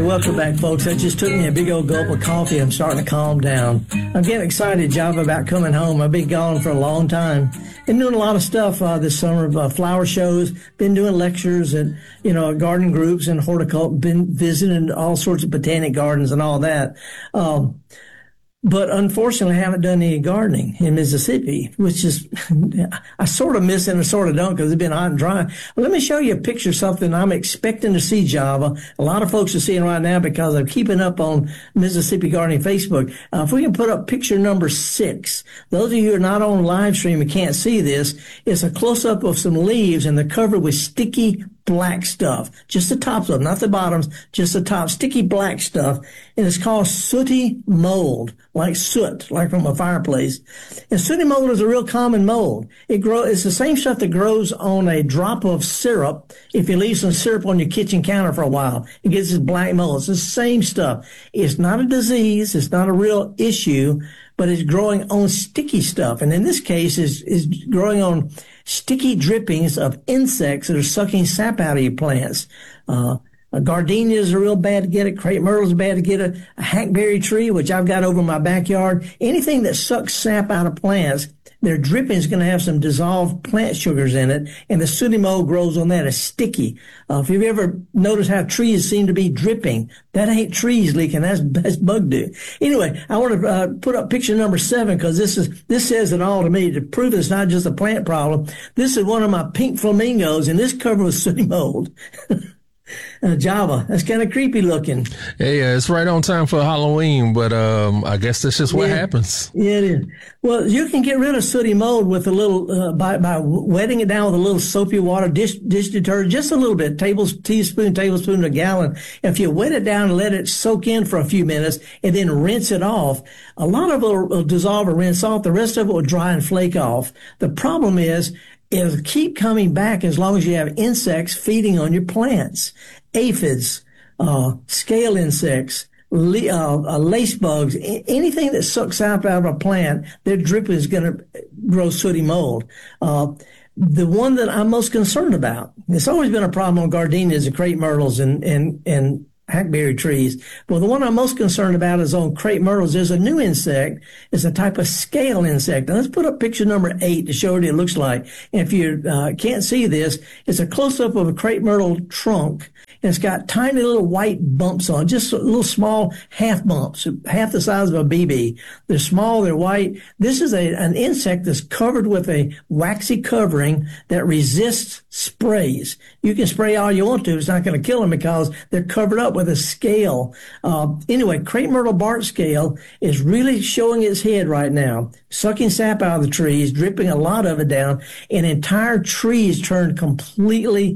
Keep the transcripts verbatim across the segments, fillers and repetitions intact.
welcome back, folks. That just took me a big old gulp of coffee. I'm starting to calm down. I'm getting excited, Java, about coming home. I've been gone for a long time. Been doing a lot of stuff uh, this summer, uh, flower shows, been doing lectures and, you know, garden groups and horticulture, been visiting all sorts of botanic gardens and all that. Um, But unfortunately, I haven't done any gardening in Mississippi, which is, I sort of miss it and I sort of don't because it's been hot and dry. Well, let me show you a picture of something I'm expecting to see, Java. A lot of folks are seeing right now because I'm keeping up on Mississippi Gardening Facebook. Uh, if we can put up picture number six, those of you who are not on live stream and can't see this, it's a close-up of some leaves and they're covered with sticky black stuff, just the tops of them, not the bottoms, just the top, sticky black stuff. And it's called sooty mold, like soot, like from a fireplace. And sooty mold is a real common mold. It grow, it's the same stuff that grows on a drop of syrup. If you leave some syrup on your kitchen counter for a while, it gets this black mold. It's the same stuff. It's not a disease. It's not a real issue, but it's growing on sticky stuff. And in this case, is is growing on sticky drippings of insects that are sucking sap out of your plants. Uh, gardenias are real bad to get it. Crepe myrtles are bad to get it. A hackberry tree, which I've got over in my backyard. Anything that sucks sap out of plants, their dripping is going to have some dissolved plant sugars in it, and the sooty mold grows on that. It's sticky. Uh, if you've ever noticed how trees seem to be dripping, that ain't trees leaking. That's, that's bug dew. Anyway, I want to uh, put up picture number seven because this is this says it all to me to prove it's not just a plant problem. This is one of my pink flamingos, and this covered with sooty mold. Uh, Java, that's kind of creepy looking. Yeah, yeah, it's right on time for Halloween, but um, I guess that's just what yeah, happens. Yeah, it is. Well, you can get rid of sooty mold with a little uh, by by wetting it down with a little soapy water, dish dish detergent, just a little bit, tables teaspoon, tablespoon, a gallon. If you wet it down and let it soak in for a few minutes, and then rinse it off, a lot of it will, will dissolve or rinse off. The rest of it will dry and flake off. The problem is. It'll keep coming back as long as you have insects feeding on your plants. Aphids, uh, scale insects, le- uh, uh, lace bugs, a- anything that sucks out of a plant, their drip is going to grow sooty mold. Uh, the one that I'm most concerned about, it's always been a problem on gardenias and crepe myrtles and, and, and hackberry trees. Well, the one I'm most concerned about is on crepe myrtles. There's a new insect. It's a type of scale insect. Now, let's put up picture number eight to show what it looks like. And if you uh, can't see this, it's a close-up of a crepe myrtle trunk. And it's got tiny little white bumps on it, just little small half bumps, half the size of a B B. They're small, they're white. This is a an insect that's covered with a waxy covering that resists sprays. You can spray all you want to. It's not going to kill them because they're covered up with a scale. Uh, anyway, crepe myrtle bark scale is really showing its head right now, sucking sap out of the trees, dripping a lot of it down, and entire trees turned completely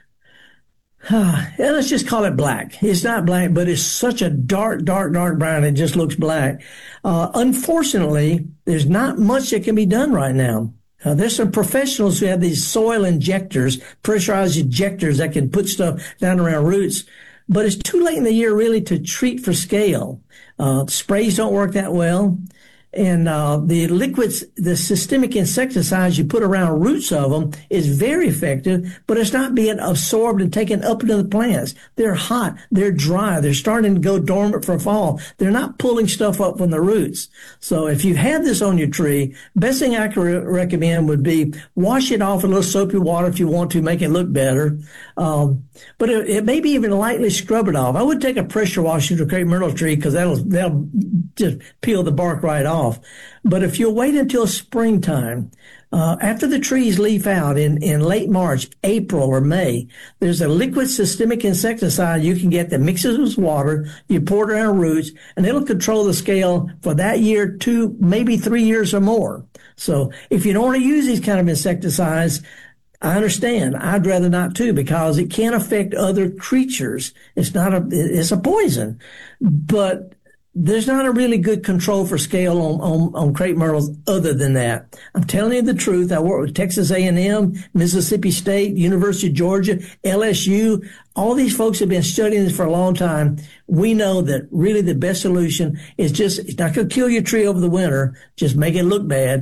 and let's just call it black. It's not black, but it's such a dark, dark, dark brown. It just looks black. Uh, unfortunately, there's not much that can be done right now. Uh, there's some professionals who have these soil injectors, pressurized injectors that can put stuff down around roots. But it's too late in the year really to treat for scale. Uh, sprays don't work that well. And uh, the liquids, the systemic insecticides you put around roots of them is very effective, but it's not being absorbed and taken up into the plants. They're hot. They're dry. They're starting to go dormant for fall. They're not pulling stuff up from the roots. So if you have this on your tree, best thing I can re- recommend would be wash it off with a little soapy water if you want to, make it look better. Um, but it, it maybe even lightly scrub it off. I would take a pressure washer to a crepe myrtle tree because that'll, that'll just peel the bark right off. But if you'll wait until springtime, uh, after the trees leaf out in, in late March, April, or May, there's a liquid systemic insecticide you can get that mixes with water. You pour it around roots, and it'll control the scale for that year, two, maybe three years or more. So if you don't want to use these kind of insecticides, I understand. I'd rather not too because it can affect other creatures. It's not a, it's a poison, but there's not a really good control for scale on, on, on crepe myrtles other than that. I'm telling you the truth. I work with Texas A and M, Mississippi State, University of Georgia, L S U. All these folks have been studying this for a long time. We know that really the best solution is just, it's not going to kill your tree over the winter. Just make it look bad.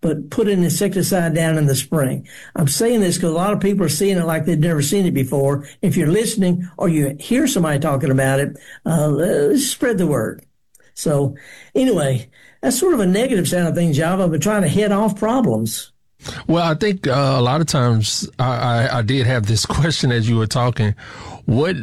but put an insecticide down in the spring. I'm saying this because a lot of people are seeing it like they've never seen it before. If you're listening or you hear somebody talking about it, uh, spread the word. So anyway, that's sort of a negative sounding thing, Java, but trying to head off problems. Well, I think uh, a lot of times I, I, I did have this question as you were talking. What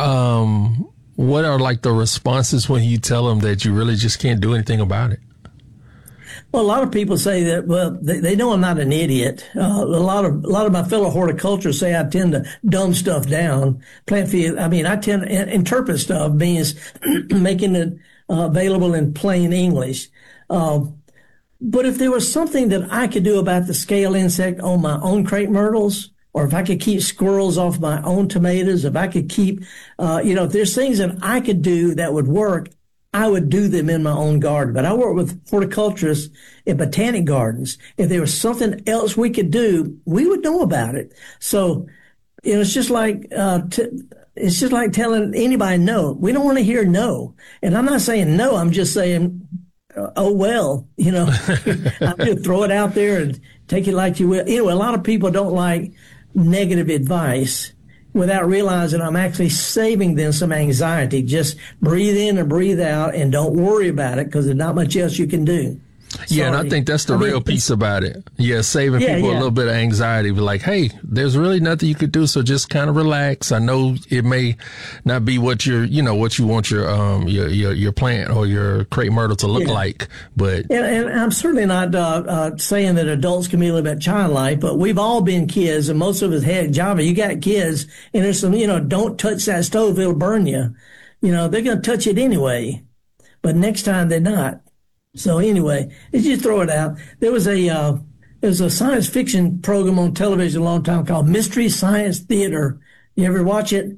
um, what are like the responses when you tell them that you really just can't do anything about it? Well, a lot of people say that, well, they, they know I'm not an idiot. Uh, a lot of, a lot of my fellow horticulturists say I tend to dumb stuff down. Plant feed, I mean, I tend to interpret stuff means making it uh, available in plain English. Uh, but if there was something that I could do about the scale insect on my own crepe myrtles, or if I could keep squirrels off my own tomatoes, if I could keep, uh, you know, if there's things that I could do that would work, I would do them in my own garden. But I work with horticulturists in botanic gardens. If there was something else we could do, we would know about it. So, you know, it's just like, uh, t- it's just like telling anybody no. We don't want to hear no. And I'm not saying no. I'm just saying, uh, oh, well, you know, I'm just throw it out there and take it like you will. Anyway, a lot of people don't like negative advice without realizing I'm actually saving them some anxiety. Just breathe in and breathe out and don't worry about it because there's not much else you can do. Yeah, Sorry. and I think that's the I real mean, piece about it. Yeah, saving yeah, people yeah. a little bit of anxiety. Be like, hey, there's really nothing you could do, so just kind of relax. I know it may not be what you're, you know, what you want your um your your, your plant or your crepe myrtle to look Yeah. like, but And, and I'm certainly not uh, uh, saying that adults can be a little bit childlike, but we've all been kids, and most of us had Java. You got kids, and there's some, you know, don't touch that stove; it'll burn you. You know, they're going to touch it anyway, but next time they're not. So anyway, if you throw it out, there was a uh, there was a science fiction program on television a long time called Mystery Science Theater. You ever watch it?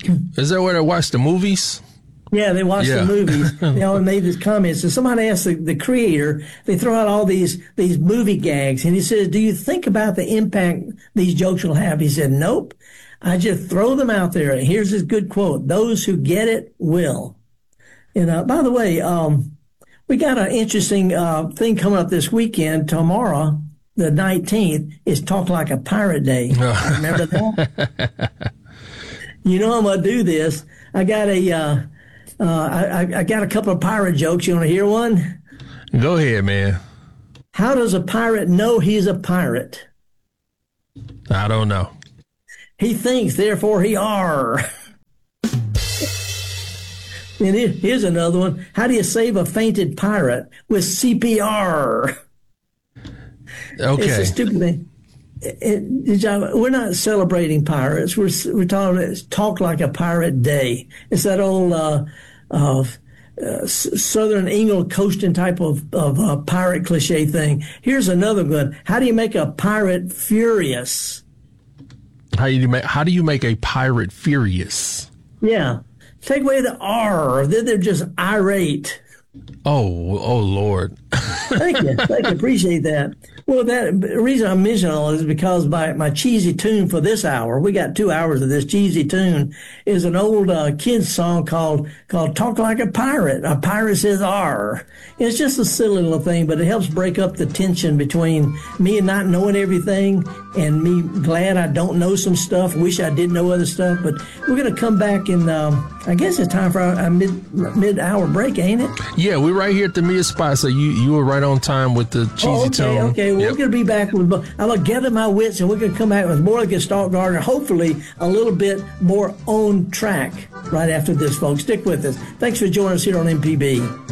is that where they watch the movies? Yeah, they watch Yeah. the movies. They all made these comments. And somebody asked the, the creator, they throw out all these these movie gags, and he says, "Do you think about the impact these jokes will have?" He said, "Nope. I just throw them out there." And here's his good quote: "Those who get it will." And uh, by the way, um, we got an interesting uh, thing coming up this weekend. Tomorrow, the nineteenth, is Talk Like a Pirate Day. Remember that? You know I'm going to do this. I got a, uh, uh, I, I got a couple of pirate jokes. You want to hear one? Go ahead, man. How does a pirate know he's a pirate? I don't know. He thinks, therefore he are. And here, here's another one. How do you save a fainted pirate? With C P R. Okay. It's a stupid thing. It, it, we're not celebrating pirates. We're we're talking it's Talk Like a Pirate Day. It's that old uh, uh, uh, Southern England coasting type of of uh, pirate cliche thing. Here's another one. How do you make a pirate furious? How do you make how do you make a pirate furious? Yeah, take away the R. Then they're just irate. Oh, oh Lord. Thank you. Thank you. Appreciate that. Well, that the reason I mention all this is because my, my cheesy tune for this hour, we got two hours of this cheesy tune, is an old uh, kids song called called Talk Like a Pirate. A pirate says R. It's just a silly little thing, but it helps break up the tension between me and not knowing everything and me glad I don't know some stuff, wish I did know other stuff. But we're going to come back and um, I guess it's time for a mid, mid-hour break, ain't it? Yeah, we're right here at the mid spot, so you, you were right on time with the cheesy oh, okay, tune. Okay, well, Yep. we're going to be back with, I'm going to gather my wits and we're going to come back with more like a Stalk Garden, hopefully a little bit more on track right after this, folks. Stick with us. Thanks for joining us here on M P B.